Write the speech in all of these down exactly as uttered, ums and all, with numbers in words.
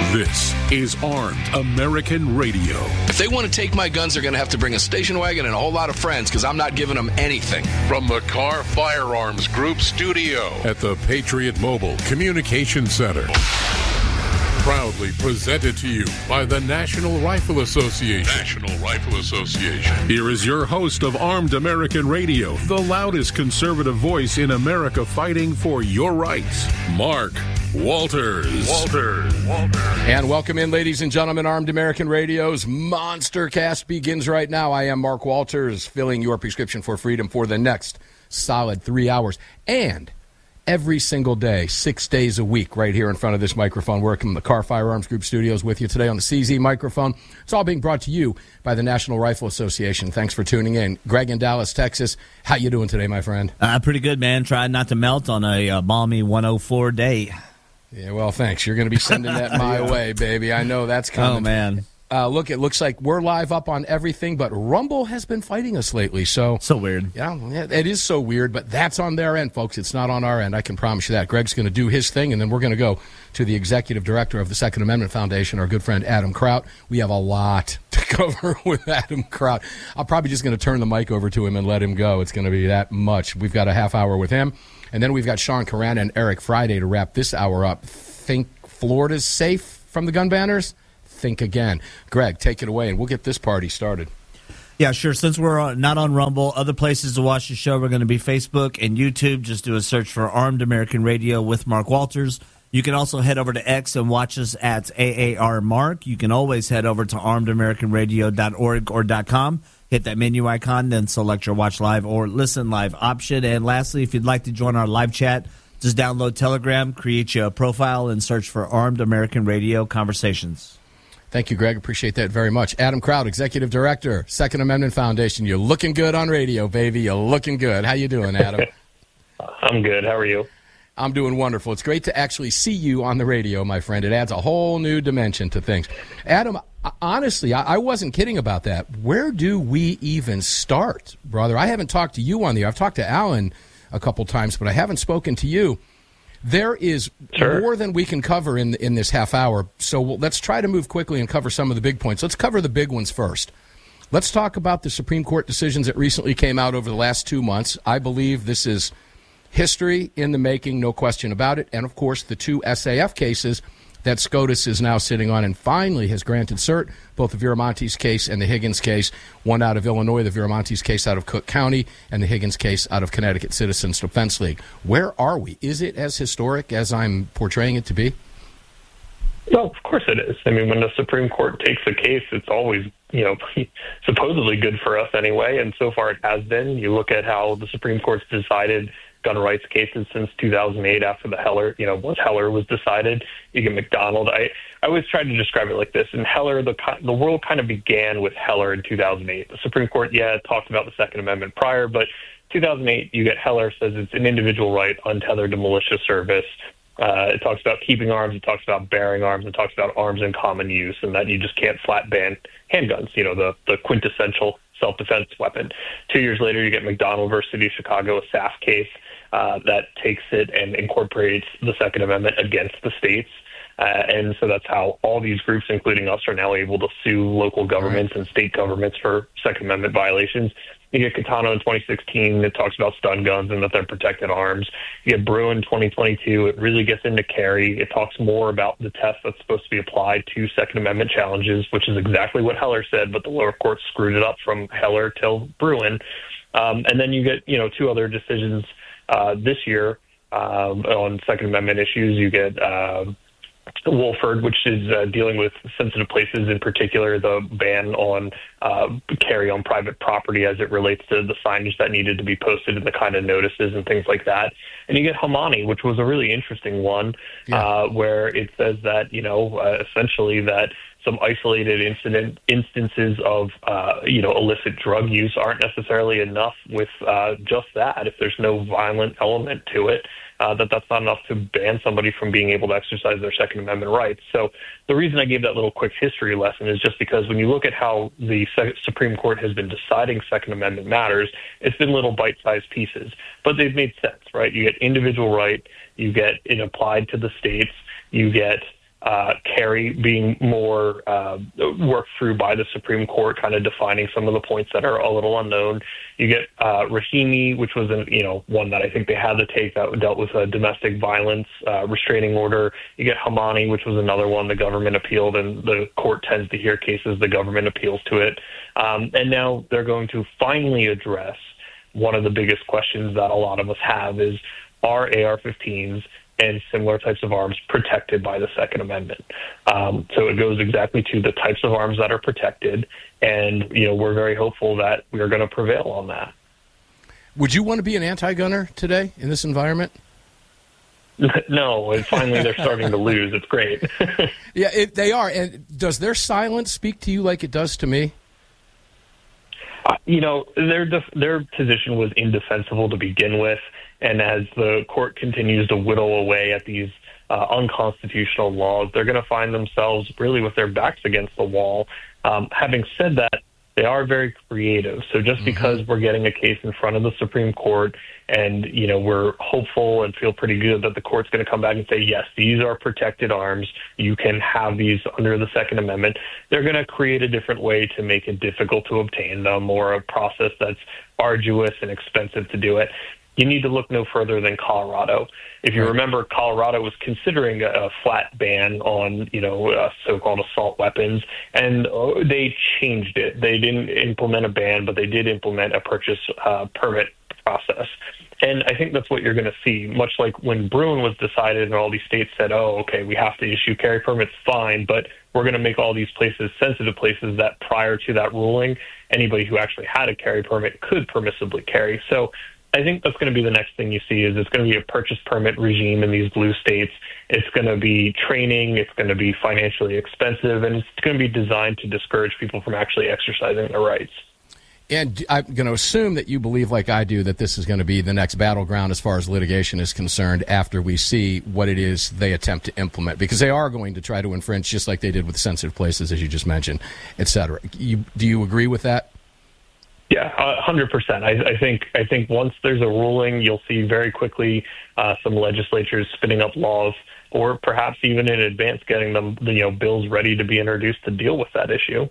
This is Armed American Radio. If they want to take my guns, they're going to have to bring a station wagon and a whole lot of friends, because I'm not giving them anything. From the Car Firearms Group studio at the Patriot Mobile Communication Center. Proudly presented to you by the National Rifle Association. National Rifle Association. Here is your host of Armed American Radio, the loudest conservative voice in America fighting for your rights, Mark Walters. Walters. Walters. And welcome in, ladies and gentlemen. Armed American Radio's Monster Cast begins right now. I am Mark Walters, filling your prescription for freedom for the next solid three hours. And every single day, six days a week, right here in front of this microphone, working the Car Firearms Group studios with you today on the C Z microphone. It's all being brought to you by the National Rifle Association. Thanks for tuning in. Greg in Dallas, Texas. How you doing today, my friend? Uh, pretty good, man. Trying not to melt on a uh, balmy one oh four day. Yeah, well, thanks. You're going to be sending that my yeah. way, baby. I know that's coming. Oh, man. Uh, look, it looks like we're live up on everything, but Rumble has been fighting us lately. So so weird. Yeah, it is so weird, but that's on their end, folks. It's not on our end. I can promise you that. Greg's going to do his thing, and then we're going to go to the executive director of the Second Amendment Foundation, our good friend Adam Kraut. We have a lot to cover with Adam Kraut. I'm probably just going to turn the mic over to him and let him go. It's going to be that much. We've got a half hour with him, and then we've got Sean Carana and Eric Friday to wrap this hour up. Think Florida's safe from the gun banners? Think again. Greg, take it away, and we'll get this party started. Yeah, sure. Since we're on, not on Rumble, other places to watch the show are going to be Facebook and YouTube. Just do a search for Armed American Radio with Mark Walters. You can also head over to X and watch us at A A R Mark. You can always head over to armed american radio dot org or .com. Hit that menu icon, then select your Watch Live or Listen Live option. And lastly, if you'd like to join our live chat, just download Telegram, create you a profile, and search for Armed American Radio Conversations. Thank you, Greg. Appreciate that very much. Adam Kraut, Executive Director, Second Amendment Foundation. You're looking good on radio, baby. You're looking good. How you doing, Adam? I'm good. How are you? I'm doing wonderful. It's great to actually see you on the radio, my friend. It adds a whole new dimension to things. Adam, honestly, I wasn't kidding about that. Where do we even start, brother? I haven't talked to you on the air. I've talked to Alan a couple times, but I haven't spoken to you. There is sure. more than we can cover in in this half hour, so we'll, let's try to move quickly and cover some of the big points. Let's cover the big ones first. Let's talk about the Supreme Court decisions that recently came out over the last two months. I believe this is history in the making, no question about it, and, of course, the two S A F cases that SCOTUS is now sitting on and finally has granted cert, both the Viramontes case and the Higgins case, one out of Illinois, the Viramontes case out of Cook County, and the Higgins case out of Connecticut Citizens Defense League. Where are we? Is it as historic as I'm portraying it to be? No, of course it is. I mean, when the Supreme Court takes a case, it's always, you know, supposedly good for us anyway, and so far it has been. You look at how the Supreme Court's decided gun rights cases since two thousand eight after the Heller, you know, once Heller was decided. You get McDonald. I, I always try to describe it like this. In Heller, the the world kind of began with Heller in two thousand eight. The Supreme Court, yeah, talked about the Second Amendment prior, but two thousand eight, you get Heller says it's an individual right untethered to militia service. Uh, it talks about keeping arms. It talks about bearing arms. It talks about arms in common use, and that you just can't flat ban handguns, you know, the, the quintessential self-defense weapon. Two years later, you get McDonald versus City of Chicago, a S A F case. Uh, that takes it and incorporates the Second Amendment against the states. Uh, and so that's how all these groups, including us, are now able to sue local governments and state governments for Second Amendment violations. You get Catano in twenty sixteen that talks about stun guns and that they're protected arms. You get Bruen twenty twenty-two. It really gets into carry. It talks more about the test that's supposed to be applied to Second Amendment challenges, which is exactly what Heller said, but the lower court screwed it up from Heller till Bruen. Um, and then you get, you know, two other decisions Uh, this year um, on Second Amendment issues. You get uh, Wolford, which is uh, dealing with sensitive places, in particular the ban on uh, carry on private property as it relates to the signage that needed to be posted and the kind of notices and things like that. And you get Hamani, which was a really interesting one, yeah. uh, where it says that, you know, uh, essentially that some isolated incident instances of, uh, you know, illicit drug use aren't necessarily enough with uh, just that. If there's no violent element to it, uh, that that's not enough to ban somebody from being able to exercise their Second Amendment rights. So the reason I gave that little quick history lesson is just because when you look at how the Supreme Court has been deciding Second Amendment matters, it's been little bite-sized pieces, but they've made sense, right? You get individual right, you get it applied to the states, you get uh, carry being more uh, worked through by the Supreme Court, kind of defining some of the points that are a little unknown. You get uh, Rahimi, which was an, you know one that I think they had to take that dealt with a domestic violence uh, restraining order. You get Hamani, which was another one the government appealed, and the court tends to hear cases the government appeals to it. Um, and now they're going to finally address one of the biggest questions that a lot of us have is, are A R fifteens and similar types of arms protected by the Second Amendment? Um, so it goes exactly to the types of arms that are protected, and you know we're very hopeful that we are going to prevail on that. Would you want to be an anti-gunner today in this environment? No, and finally they're starting to lose. It's great. Yeah, it, they are. And does their silence speak to you like it does to me? Uh, you know, their def- their position was indefensible to begin with, and as the court continues to whittle away at these uh, unconstitutional laws, they're going to find themselves really with their backs against the wall. Um, having said that, they are very creative. So just mm-hmm. because we're getting a case in front of the Supreme Court and, you know, we're hopeful and feel pretty good that the court's going to come back and say, yes, these are protected arms, you can have these under the Second Amendment, they're going to create a different way to make it difficult to obtain them, or a process that's arduous and expensive to do it. You need to look no further than Colorado. If you remember, Colorado was considering a, a flat ban on, you know, uh, so-called assault weapons, and uh, they changed it. They didn't implement a ban, but they did implement a purchase uh, permit process. And I think that's what you're going to see, much like when Bruen was decided and all these states said, oh, okay, we have to issue carry permits, fine, but we're going to make all these places sensitive places that prior to that ruling, anybody who actually had a carry permit could permissibly carry. So I think that's going to be the next thing you see is it's going to be a purchase permit regime in these blue states. It's going to be training. It's going to be financially expensive, and it's going to be designed to discourage people from actually exercising their rights. And I'm going to assume that you believe, like I do, that this is going to be the next battleground as far as litigation is concerned after we see what it is they attempt to implement, because they are going to try to infringe just like they did with sensitive places, as you just mentioned, et cetera. You, do you agree with that? Yeah, one hundred percent. I, I think I think once there's a ruling, you'll see very quickly uh, some legislatures spinning up laws, or perhaps even in advance getting them, you know, bills ready to be introduced to deal with that issue.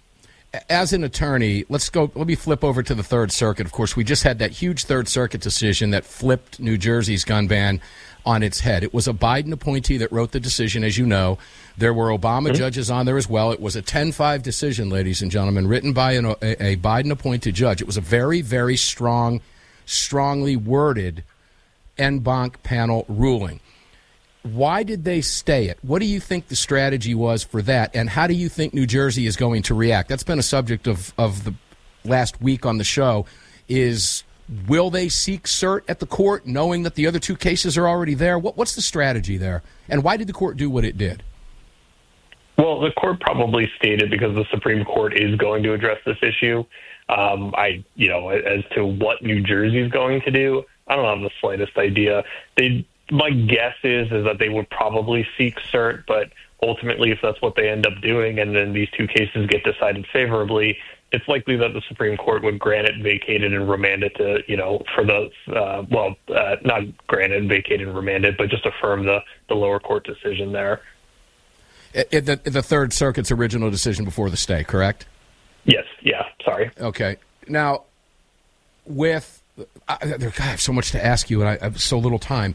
As an attorney, let's go. Let me flip over to the Third Circuit. Of course, we just had that huge Third Circuit decision that flipped New Jersey's gun ban on its head. It was a Biden appointee that wrote the decision, as you know. There were Obama mm-hmm. judges on there as well. It was a ten five decision, ladies and gentlemen, written by an, a, a Biden-appointed judge. It was a very, very strong, strongly worded en banc panel ruling. Why did they stay it? What do you think the strategy was for that, and how do you think New Jersey is going to react? That's been a subject of, of the last week on the show, is will they seek cert at the court knowing that the other two cases are already there? What, what's the strategy there, and why did the court do what it did? Well, the court probably stated because the Supreme Court is going to address this issue. Um, I, you know, as to what New Jersey is going to do, I don't have the slightest idea. They My guess is is that they would probably seek cert, but ultimately, if that's what they end up doing, and then these two cases get decided favorably, it's likely that the Supreme Court would grant it, vacate it, and remand it to, you know, for the, uh, well, uh, not grant it, vacate it, and remand it, but just affirm the, the lower court decision there. It, the, the Third Circuit's original decision before the stay, correct? Yes, yeah, sorry. Okay. Now, with... I, God, I have so much to ask you, and I, I have so little time.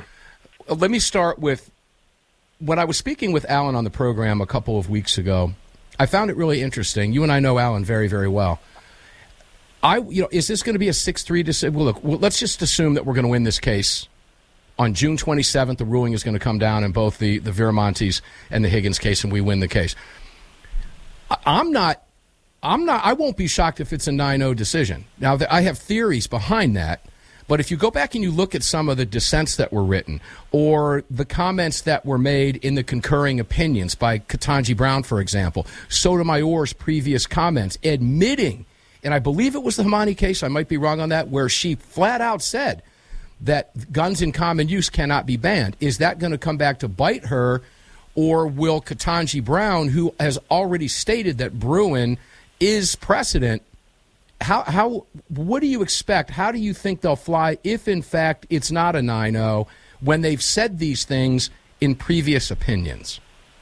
Let me start with, when I was speaking with Alan on the program a couple of weeks ago, I found it really interesting. You and I know Alan very, very well. I, you know, is this going to be a six three decision? Well, look, well, let's just assume that we're going to win this case. On June twenty-seventh, the ruling is going to come down in both the, the Viramontes and the Higgins case, and we win the case. I, I'm not... I'm not. I won't be shocked if it's a nine oh decision. Now, I have theories behind that, but if you go back and you look at some of the dissents that were written or the comments that were made in the concurring opinions by Ketanji Brown, for example, Sotomayor's previous comments admitting, and I believe it was the Hamani case, I might be wrong on that, where she flat out said that guns in common use cannot be banned. Is that going to come back to bite her, or will Ketanji Brown, who has already stated that Bruen is precedent, how how what do you expect? How do you think they'll fly if, in fact, it's not a nine oh when they've said these things in previous opinions?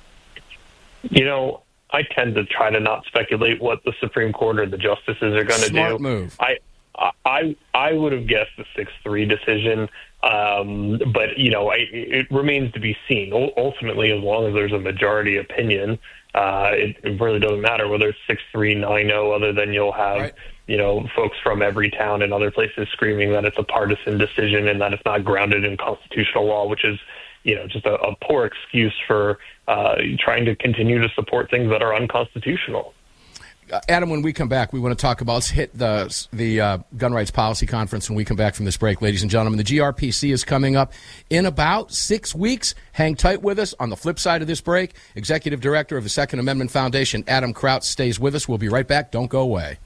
You know, I tend to try to not speculate what the Supreme Court or the justices are going to do. Smart move. I, I, I would have guessed the six three decision, um, but you know, I, it remains to be seen. U- ultimately, as long as there's a majority opinion, uh, it, it really doesn't matter whether it's six three, nine oh. Other than you'll have, right. you know, folks from every town and other places screaming that it's a partisan decision and that it's not grounded in constitutional law, which is, you know, just a, a poor excuse for uh, trying to continue to support things that are unconstitutional. Uh, Adam, when we come back, we want to talk about, let's hit the the uh, Gun Rights Policy Conference when we come back from this break, ladies and gentlemen. The G R P C is coming up in about six weeks. Hang tight with us. On the flip side of this break, Executive Director of the Second Amendment Foundation, Adam Kraut, stays with us. We'll be right back. Don't go away.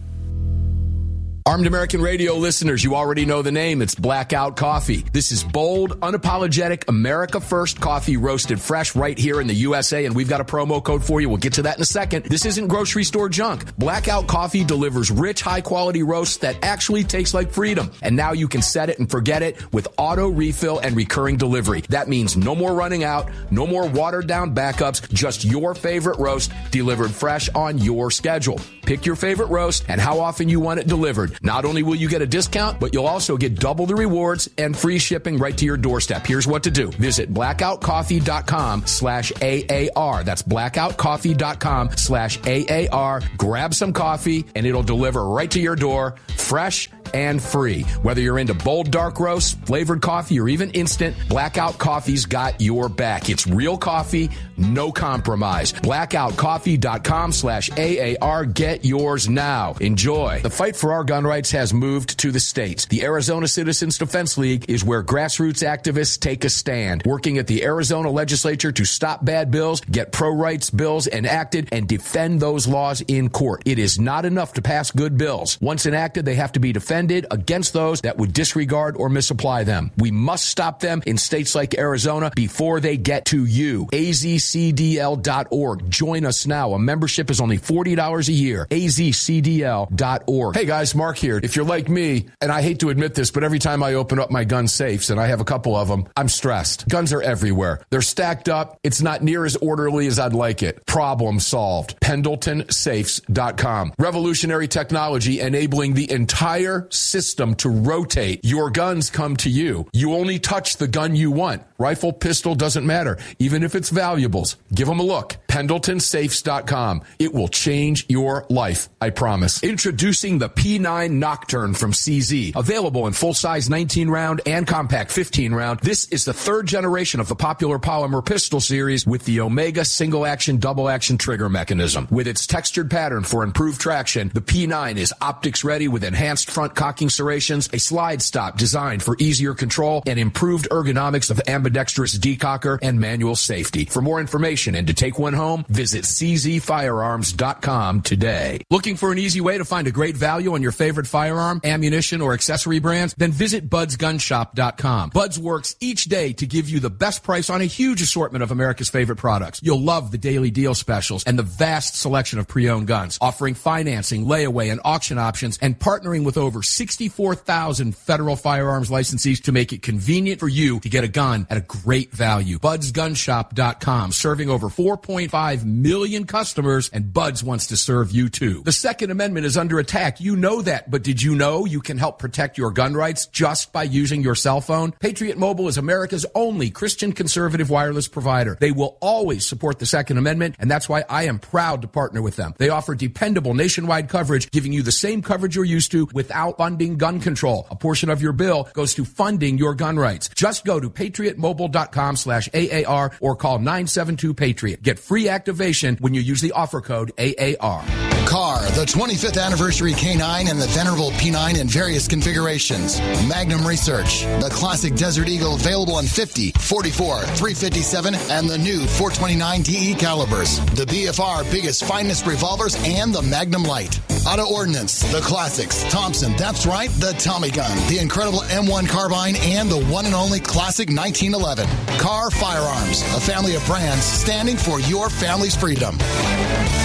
Armed American Radio listeners, you already know the name. It's Blackout Coffee. This is bold, unapologetic, America First coffee roasted fresh right here in the U S A, and we've got a promo code for you. We'll get to that in a second. This isn't grocery store junk. Blackout Coffee delivers rich, high-quality roasts that actually taste like freedom. And now you can set it and forget it with auto refill and recurring delivery. That means no more running out, no more watered-down backups, just your favorite roast delivered fresh on your schedule. Pick your favorite roast and how often you want it delivered. Not only will you get a discount, but you'll also get double the rewards and free shipping right to your doorstep. Here's what to do. Visit blackoutcoffee.com slash AAR. That's blackoutcoffee.com slash AAR. Grab some coffee, and it'll deliver right to your door, fresh and free. Whether you're into bold dark roasts, flavored coffee, or even instant, Blackout Coffee's got your back. It's real coffee, no compromise. blackoutcoffee.com slash AAR. Get yours now. Enjoy. The fight for our gun rights has moved to the states. The Arizona Citizens Defense League is where grassroots activists take a stand, working at the Arizona legislature to stop bad bills, get pro-rights bills enacted, and defend those laws in court. It is not enough to pass good bills. Once enacted, they have to be defended against those that would disregard or misapply them. We must stop them in states like Arizona before they get to you. A Z C D L dot org. Join us now. A membership is only forty dollars a year. A Z C D L dot org. Hey guys, Mark here. If you're like me, and I hate to admit this, but every time I open up my gun safes, and I have a couple of them, I'm stressed. Guns are everywhere. They're stacked up. It's not near as orderly as I'd like it. Problem solved. Pendleton Safes dot com. Revolutionary technology enabling the entire system to rotate. Your guns come to you. You only touch the gun you want. Rifle, pistol, doesn't matter. Even if it's valuables. Give them a look. Pendleton Safes dot com. It will change your life, I promise. Introducing the P nine Nocturne from C Z. Available in full-size nineteen round and compact fifteen round. This is the third generation of the popular polymer pistol series with the Omega single-action, double-action trigger mechanism. With its textured pattern for improved traction, the P nine is optics-ready with enhanced front cocking serrations, a slide stop designed for easier control, and improved ergonomics of ambidextrous decocker and manual safety. For more information and to take one home, visit C Z firearms dot com today. Looking for an easy way to find a great value on your favorite firearm, ammunition, or accessory brands? Then visit buds gun shop dot com. Buds works each day to give you the best price on a huge assortment of America's favorite products. You'll love the daily deal specials and the vast selection of pre-owned guns, offering financing, layaway, and auction options, and partnering with over sixty-four thousand federal firearms licensees to make it convenient for you to get a gun at a great value. buds gun shop dot com, serving over four point five million customers, and Buds wants to serve you too. The Second Amendment is under attack. You know that, but did you know you can help protect your gun rights just by using your cell phone? Patriot Mobile is America's only Christian conservative wireless provider. They will always support the Second Amendment, and that's why I am proud to partner with them. They offer dependable nationwide coverage, giving you the same coverage you're used to without funding gun control. A portion of your bill goes to funding your gun rights. Just go to patriot mobile dot com slash A A R or call nine seven two Patriot. Get free activation when you use the offer code A A R. Car, the twenty-fifth anniversary K nine and the venerable P nine in various configurations. Magnum Research, the classic Desert Eagle available in fifty, forty-four, three fifty-seven, and the new four twenty-nine D E calibers. The B F R biggest, finest revolvers, and the Magnum Light. Auto Ordnance, the classics. Thompson, that's right, the Tommy gun, the incredible M one carbine, and the one and only classic nineteen eleven. Car Firearms, a family of brands standing for your family's freedom.